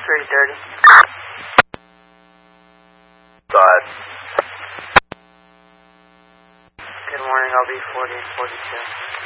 330. Side. Good morning, I'll be 40 and 42.